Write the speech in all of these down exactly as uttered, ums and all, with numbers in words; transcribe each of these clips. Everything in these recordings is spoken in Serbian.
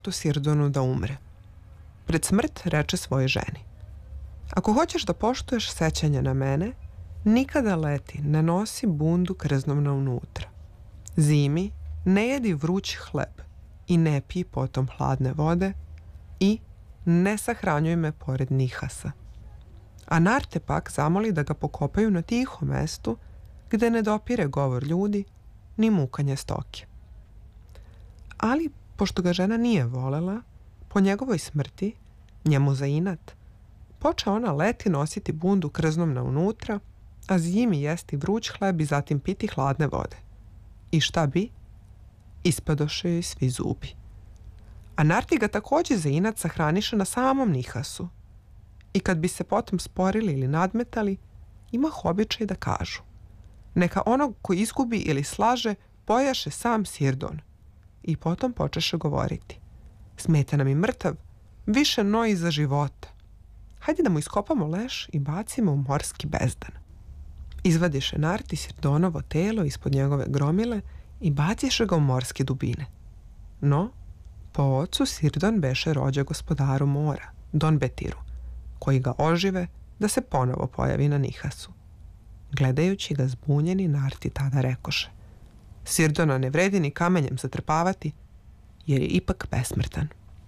tu Sirdonu da umre. Pred smrt reče svojoj ženi: ako hoćeš da poštuješ sećanje na mene, nikada leti ne nosi bundu krznovna unutra. Zimi ne jedi vruć hleb i ne pij potom hladne vode i ne sahranjuj me pored Nihasa. A Narte pak zamoli da ga pokopaju na tihom mestu gde ne dopire govor ljudi ni mukanje stoke. Ali, pošto ga žena nije volela, po njegovoj smrti, njemu za inat, poče ona leti nositi bundu krznovna unutra, a zimi jesti vruć hleb i zatim piti hladne vode. I šta bi? Ispadoše joj svi zubi. A Narti ga takođe za inat sahraniše na samom Nihasu. I kad bi se potom sporili ili nadmetali, ima običaj da kažu: neka onog ko izgubi ili slaže pojaše sam Sirdon. I potom počeše govoriti: smeta nam i mrtav, više no i za života. Hajde da mu iskopamo leš i bacimo u morski bezdan. Izvadiše Narti Sirdonovo telo ispod njegove gromile i baciše ga u morske dubine. No, po ocu Sirdon beše rođa gospodaru mora, Don Betiru, koji ga ožive da se ponovo pojavi na Nihasu. Gledajući ga zbunjeni, Narti tada rekoše: Sirdona ne vredi ni kamenjem zatrpavati, jer je ipak besmrtan.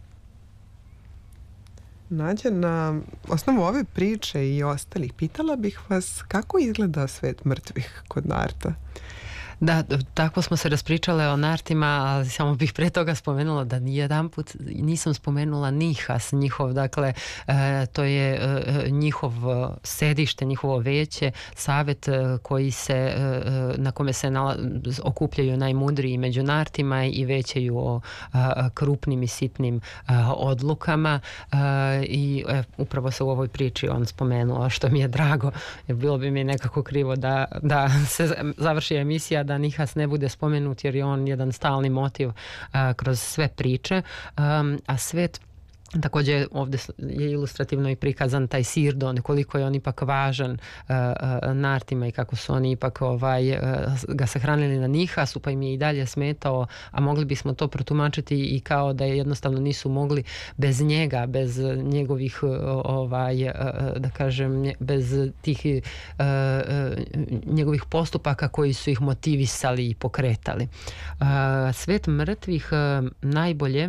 Nađa, na osnovu ove priče i ostalih, pitala bih vas kako izgleda svet mrtvih kod Narta? Da, tako smo se raspričale o Nartima, ali samo bih pre toga spomenula da nijedan put nisam spomenula Nihas, njihov, dakle, e, to je e, njihov sedište, njihovo veće, savet e, koji se, e, na kome se nala, okupljaju najmudriji među Nartima i većaju o a, krupnim i sitnim a, odlukama a, i e, upravo se u ovoj priči on spomenuo, što mi je drago, jer bilo bi mi nekako krivo da, da se završi emisija da Nihas ne bude spomenut, jer je on jedan stalni motiv a, kroz sve priče, a, a svet također ovdje je ilustrativno i prikazan taj Sirdon, koliko je on ipak važan uh, uh, Nartima i kako su oni ipak ovaj, uh, ga sahranili na Nihasu, pa im je i dalje smetao, a mogli bismo to protumačiti i kao da je jednostavno nisu mogli bez njega, bez njegovih uh, ovaj, uh, da kažem, bez tih uh, uh, njegovih postupaka koji su ih motivisali i pokretali. Uh, svet mrtvih uh, najbolje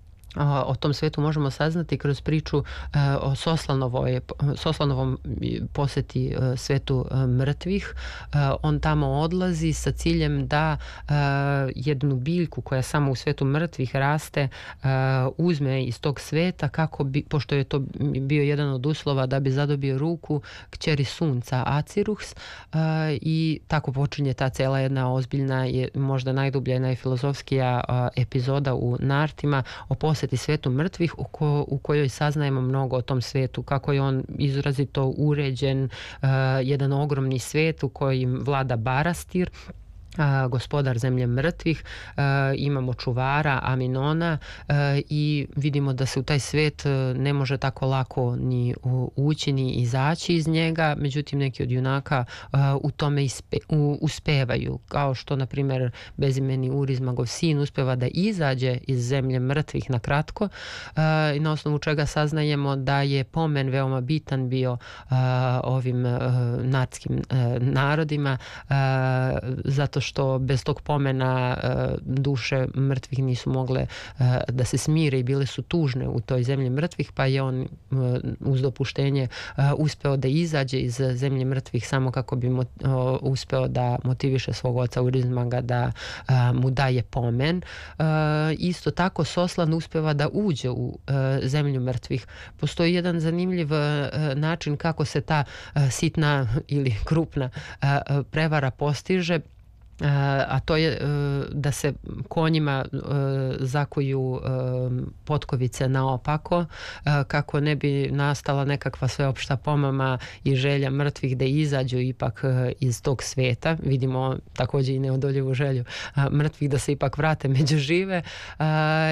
o tom svetu možemo saznati kroz priču uh, o Soslanovoj, Soslanovom poseti uh, svetu uh, mrtvih. Uh, on tamo odlazi sa ciljem da uh, jednu biljku koja samo u svetu mrtvih raste uh, uzme iz tog sveta, kako bi, pošto je to bio jedan od uslova da bi zadobio ruku kćeri sunca Aciruhs, uh, i tako počinje ta cela jedna ozbiljna, je možda najdublja i najfilozofskija uh, epizoda u Nartima o poseti svetu mrtvih, u, ko, u kojoj saznajemo mnogo o tom svetu, kako je on izrazito uređen, uh, jedan ogromni svet u kojim vlada Barastir, Uh, gospodar zemlje mrtvih, uh, imamo čuvara Aminona uh, i vidimo da se u taj svet uh, ne može tako lako ni ući ni izaći iz njega, međutim neki od junaka uh, u tome ispe, u, uspevaju, kao što na primjer bezimeni Urizmagov sin uspeva da izađe iz zemlje mrtvih na kratko, uh, i na osnovu čega saznajemo da je pomen veoma bitan bio uh, ovim uh, nartskim uh, narodima, uh, zato što bez tog pomena uh, duše mrtvih nisu mogle uh, da se smire i bile su tužne u toj zemlji mrtvih, pa je on uh, uz dopuštenje uh, uspeo da izađe iz zemlje mrtvih samo kako bi mo, uh, uspeo da motiviše svog oca Urizmaga da uh, mu daje pomen. Uh, isto tako Soslan uspeva da uđe u uh, zemlju mrtvih. Postoji jedan zanimljiv uh, način kako se ta uh, sitna ili krupna uh, prevara postiže, Uh, a to je uh, da se konjima uh, zakuju uh, potkovice naopako, uh, kako ne bi nastala nekakva sveopšta pomama i želja mrtvih da izađu ipak uh, iz tog sveta. Vidimo također i neodoljivu želju uh, mrtvih da se ipak vrate među žive, uh,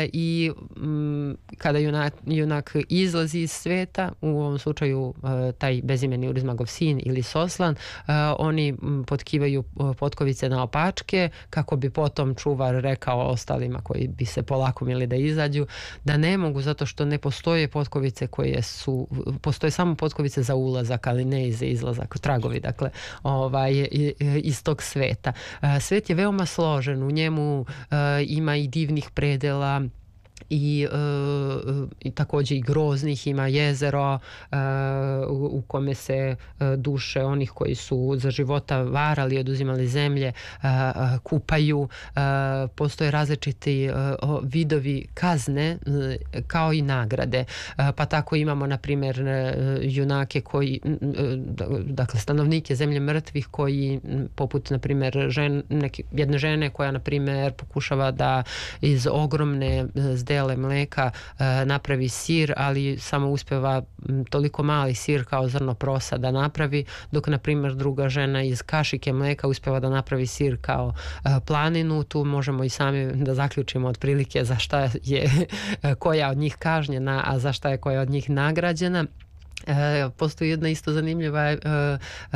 i um, kada junak, junak izlazi iz sveta, u ovom slučaju uh, taj bezimeni Urizmagov sin ili Soslan, uh, oni um, potkivaju uh, potkovice naopako klopačke, kako bi potom čuvar rekao ostalima koji bi se polakomili da izađu, da ne mogu zato što ne postoje potkovice koje su, postoje samo potkovice za ulazak, ali ne i za izlazak, tragovi, dakle, ovaj, iz tog sveta. Svet je veoma složen, u njemu ima i divnih predela, i, e, i također i groznih, ima jezero e, u, u kome se e, duše onih koji su za života varali, oduzimali zemlje, e, kupaju. E, postoje različiti e, vidovi kazne e, kao i nagrade. E, pa tako imamo na primjer e, junake koji, e, dakle stanovnike zemlje mrtvih koji poput na primjer žen, neke, jedne žene koja na primjer pokušava da iz ogromne zdele mleka e, napravi sir, ali samo uspjeva toliko mali sir kao zrno prosa da napravi, dok na primjer druga žena iz kašike mleka uspjeva da napravi sir kao e, planinu. Tu možemo i sami da zaključimo otprilike za šta je koja od njih kažnjena, a za šta je koja od njih nagrađena. E, postoji jedna isto zanimljiva e, e,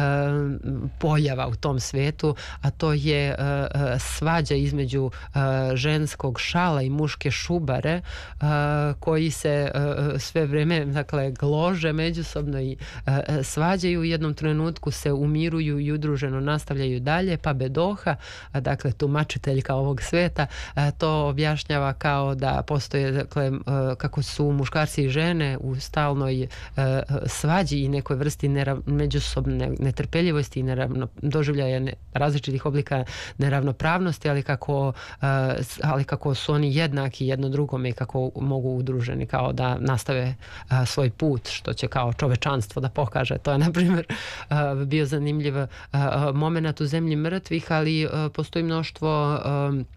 pojava u tom svetu, a to je e, svađa između e, ženskog šala i muške šubare e, koji se e, sve vrijeme, dakle, glože međusobno i e, svađaju. U jednom trenutku se umiruju i udruženo nastavljaju dalje, pa Bedoha, a, dakle tumačiteljka ovog sveta, a, to objašnjava kao da postoje, dakle, e, kako su muškarci i žene u stalnoj e, svađi i nekoj vrsti nerav, međusobne netrpeljivosti i neravno, doživljaja ne, različitih oblika neravnopravnosti, ali kako, uh, ali kako su oni jednaki jedno drugome i kako mogu udruženi kao da nastave uh, svoj put, što će kao čovečanstvo da pokaže. To je, na primjer, uh, bio zanimljiv uh, moment u zemlji mrtvih, ali uh, postoji mnoštvo um,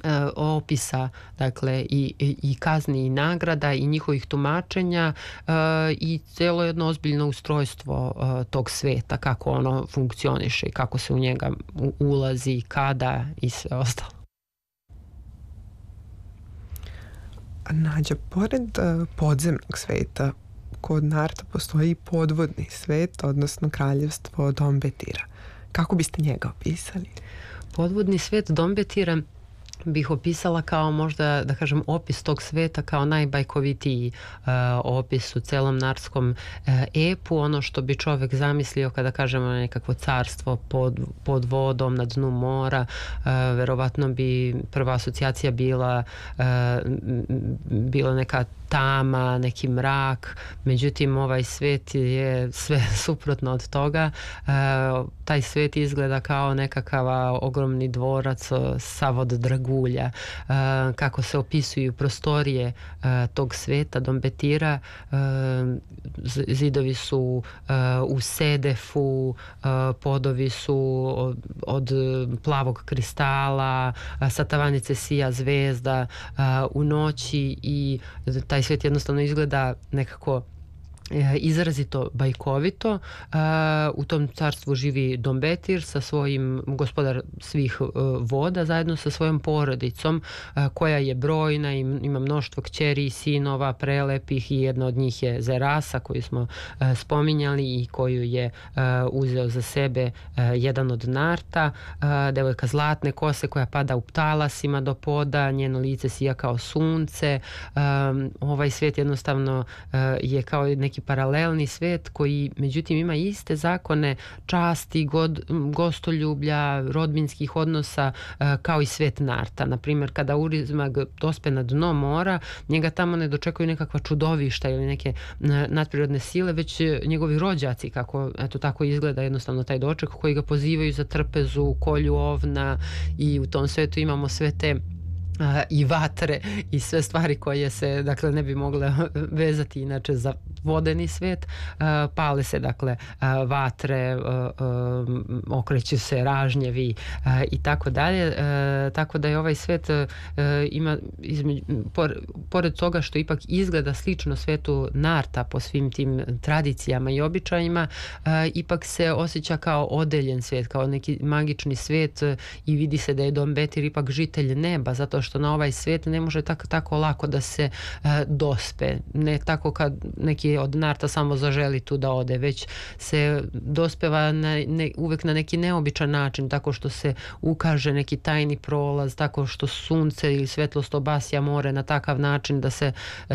opisa, dakle, i, i kazni i nagrada i njihovih tumačenja uh, i cijelo jedno ozbiljno ustrojstvo uh, tog sveta, kako ono funkcioniše i kako se u njega ulazi, kada i sve ostalo. Nađa, pored uh, podzemnog sveta, kod Narta postoji podvodni svet, odnosno kraljevstvo Dombetira. Kako biste njega opisali? Podvodni svet Dombetira bih opisala kao možda, da kažem, opis tog sveta kao najbajkovitiji uh, opis u celom narskom uh, epu. Ono što bi čovjek zamislio kada kažemo nekakvo carstvo pod, pod vodom na dnu mora, uh, verovatno bi prva asocijacija bila uh, bila neka tama, neki mrak. Međutim, ovaj svet je sve suprotno od toga. E, taj svet izgleda kao nekakav ogromni dvorac sav od dragulja. E, kako se opisuju prostorije e, tog sveta Dombetira, e, zidovi su e, u sedefu, e, podovi su od, od plavog kristala, sa tavanice sija zvezda e, u noći i taj svijet jednostavno izgleda nekako izrazito bajkovito. U tom carstvu živi Dombetir sa svojim, gospodar svih voda, zajedno sa svojom porodicom koja je brojna i ima mnoštvo kćeri i sinova prelepih i jedna od njih je Zerasa koju smo spominjali i koju je uzeo za sebe jedan od Narta, devojka zlatne kose koja pada u talasima do poda, njeno lice sija kao sunce. Ovaj svijet jednostavno je kao neki paralelni svet koji međutim ima iste zakone časti, god, gostoljublja, rodbinskih odnosa kao i svet Narta. Na primjer, kada Urizmag dospe na dno mora, njega tamo ne dočekuju nekakva čudovišta ili neke nadprirodne sile, već njegovi rođaci, kako eto tako izgleda jednostavno taj doček, koji ga pozivaju za trpezu, kolju ovna i u tom svetu imamo sve te Uh, i vatre i sve stvari koje se, dakle, ne bi mogle vezati inače za vodeni svet. Uh, pale se, dakle, uh, vatre, uh, uh, okreću se ražnjevi uh, i tako dalje. Uh, tako da je ovaj svet uh, ima, između, por, pored toga što ipak izgleda slično svetu Narta po svim tim tradicijama i običajima, uh, ipak se osjeća kao odeljen svet, kao neki magični svet uh, i vidi se da je Dombetir ipak žitelj neba, zato što na ovaj svijet ne može tako, tako lako da se uh, dospe. Ne tako kad neki ali od narta samo zaželi tu da ode, već se dospeva na, ne, uvek na neki neobičan način, tako što se ukaže neki tajni prolaz, tako što sunce ili svetlost obasja more na takav način da se